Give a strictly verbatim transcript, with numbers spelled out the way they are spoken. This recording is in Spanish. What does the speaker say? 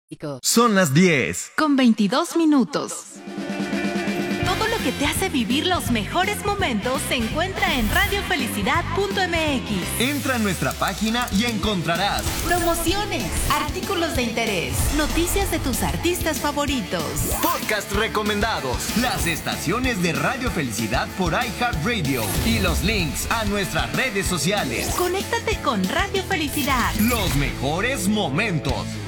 Son las diez. Con veintidós minutos. Todo lo que te hace vivir los mejores momentos se encuentra en radio felicidad punto m x. Entra a nuestra página y encontrarás promociones, artículos de interés, noticias de tus artistas favoritos, podcast recomendados, las estaciones de Radio Felicidad por iHeartRadio y los links a nuestras redes sociales. Conéctate con Radio Felicidad. Los mejores momentos.